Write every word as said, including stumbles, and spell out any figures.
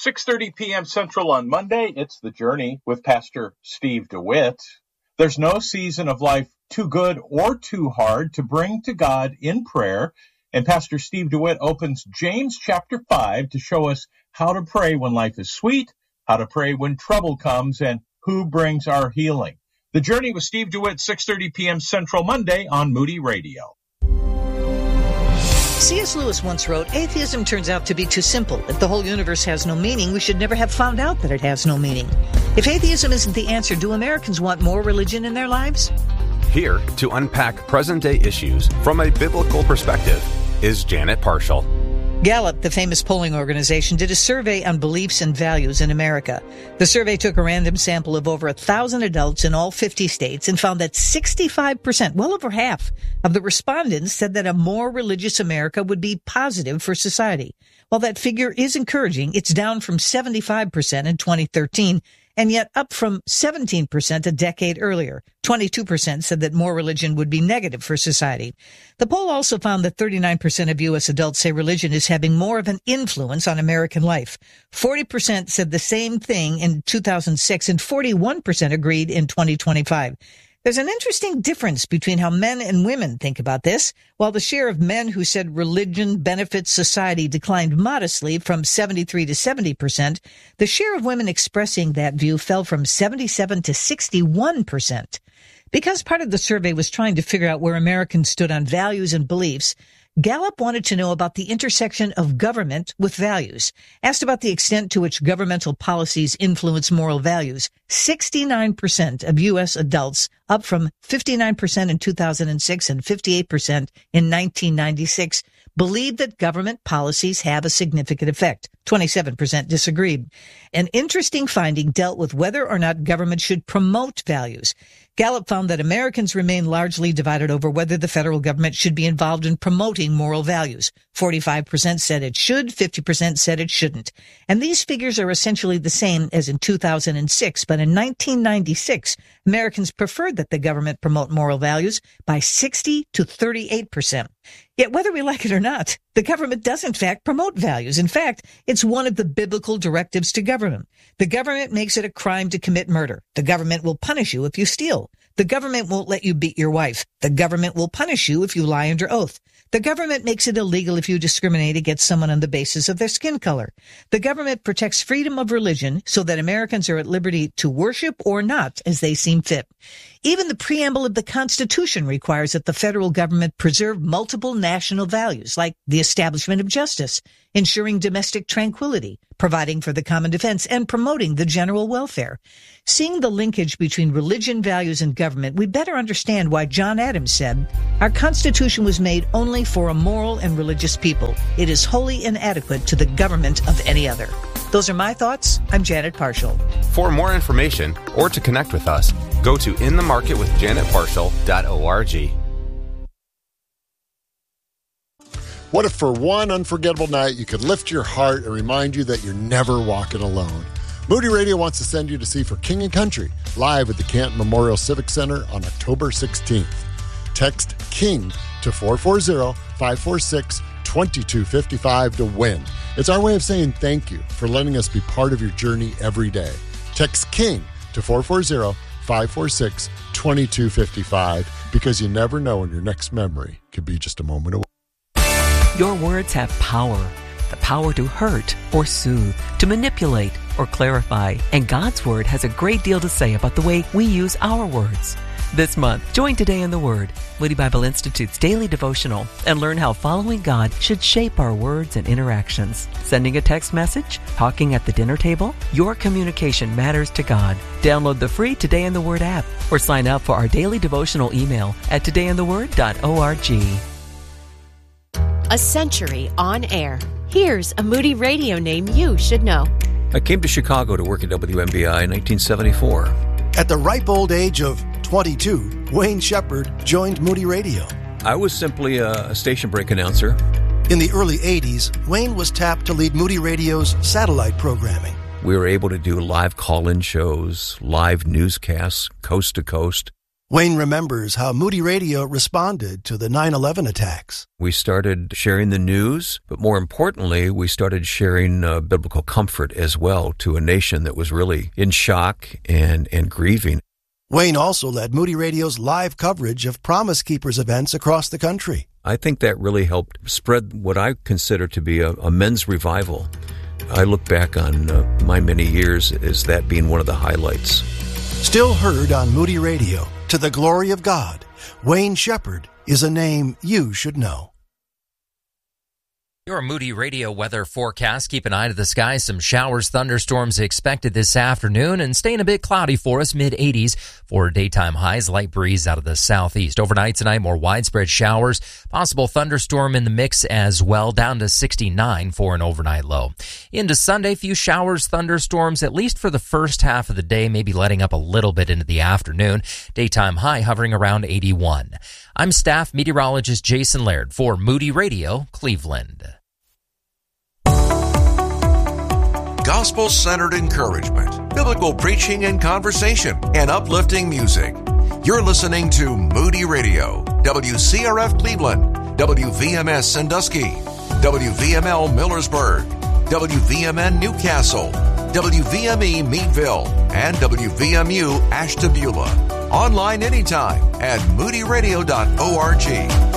six thirty p.m. Central on Monday. It's The Journey with Pastor Steve DeWitt. There's no season of life too good or too hard to bring to God in prayer. And Pastor Steve DeWitt opens James chapter five to show us how to pray when life is sweet, how to pray when trouble comes, and who brings our healing. The Journey with Steve DeWitt, six thirty p.m. Central Monday on Moody Radio. C S. Lewis once wrote, "Atheism turns out to be too simple. If the whole universe has no meaning, we should never have found out that it has no meaning." If atheism isn't the answer, do Americans want more religion in their lives? Here to unpack present-day issues from a biblical perspective is Janet Parshall. Gallup, the famous polling organization, did a survey on beliefs and values in America. The survey took a random sample of over a thousand adults in all fifty states and found that sixty-five percent, well over half, of the respondents said that a more religious America would be positive for society. While that figure is encouraging, it's down from seventy-five percent in twenty thirteen, and yet up from seventeen percent a decade earlier. twenty-two percent said that more religion would be negative for society. The poll also found that thirty-nine percent of U S adults say religion is having more of an influence on American life. forty percent said the same thing in two thousand six, and forty-one percent agreed in twenty twenty-five. There's an interesting difference between how men and women think about this. While the share of men who said religion benefits society declined modestly from seventy-three to seventy percent, the share of women expressing that view fell from seventy-seven to sixty-one percent. Because part of the survey was trying to figure out where Americans stood on values and beliefs, Gallup wanted to know about the intersection of government with values. Asked about the extent to which governmental policies influence moral values, sixty-nine percent of U S adults, up from fifty-nine percent in two thousand six and fifty-eight percent in nineteen ninety-six, believed that government policies have a significant effect. twenty-seven percent disagreed. An interesting finding dealt with whether or not government should promote values. Gallup found that Americans remain largely divided over whether the federal government should be involved in promoting moral values. forty-five percent said it should, fifty percent said it shouldn't. And these figures are essentially the same as in two thousand six, but in nineteen ninety-six, Americans preferred that the government promote moral values by sixty to thirty-eight percent. Yet whether we like it or not, the government does in fact promote values. In fact, it's one of the biblical directives to government. The government makes it a crime to commit murder. The government will punish you if you steal. The government won't let you beat your wife. The government will punish you if you lie under oath. The government makes it illegal if you discriminate against someone on the basis of their skin color. The government protects freedom of religion so that Americans are at liberty to worship or not as they seem fit. Even the preamble of the Constitution requires that the federal government preserve multiple national values, like the establishment of justice, ensuring domestic tranquility, providing for the common defense, and promoting the general welfare. Seeing the linkage between religion, values, and government, we better understand why John Adams said, "Our Constitution was made only for a moral and religious people. It is wholly inadequate to the government of any other." Those are my thoughts. I'm Janet Parshall. For more information or to connect with us, go to in the market with janet parshall dot org. What if for one unforgettable night you could lift your heart and remind you that you're never walking alone? Moody Radio wants to send you to see For King and Country live at the Canton Memorial Civic Center on October sixteenth. Text KING to four four zero, five four six, two two five five to win. It's our way of saying thank you for letting us be part of your journey every day. Text KING to four four zero, five four six, two two five five because you never know when your next memory could be just a moment away. Your words have power. The power to hurt or soothe, to manipulate or clarify. And God's Word has a great deal to say about the way we use our words. This month, join Today in the Word, Moody Bible Institute's daily devotional, and learn how following God should shape our words and interactions. Sending a text message? Talking at the dinner table? Your communication matters to God. Download the free Today in the Word app or sign up for our daily devotional email at today in the word dot org. A century on air. Here's a Moody Radio name you should know. I came to Chicago to work at W M B I in nineteen seventy-four. At the ripe old age of twenty-two, Wayne Shepherd joined Moody Radio. I was simply a, a station break announcer. In the early eighties, Wayne was tapped to lead Moody Radio's satellite programming. We were able to do live call-in shows, live newscasts, coast to coast. Wayne remembers how Moody Radio responded to the nine eleven attacks. We started sharing the news, but more importantly, we started sharing uh, biblical comfort as well to a nation that was really in shock and, and grieving. Wayne also led Moody Radio's live coverage of Promise Keepers events across the country. I think that really helped spread what I consider to be a, a men's revival. I look back on uh, my many years as that being one of the highlights. Still heard on Moody Radio, to the glory of God, Wayne Shepherd is a name you should know. Your Moody Radio weather forecast. Keep an eye to the sky. Some showers, thunderstorms expected this afternoon and staying a bit cloudy for us, mid eighties for daytime highs. Light breeze out of the southeast. Overnight tonight, more widespread showers. Possible thunderstorm in the mix as well, down to sixty-nine for an overnight low. Into Sunday, few showers, thunderstorms, at least for the first half of the day, maybe letting up a little bit into the afternoon. Daytime high hovering around eighty-one. I'm staff meteorologist Jason Laird for Moody Radio, Cleveland. Gospel-centered encouragement, biblical preaching and conversation, and uplifting music. You're listening to Moody Radio, W C R F Cleveland, W V M S Sandusky, W V M L Millersburg, W V M N Newcastle, W V M E Meadville, and W V M U Ashtabula. Online anytime at moody radio dot org.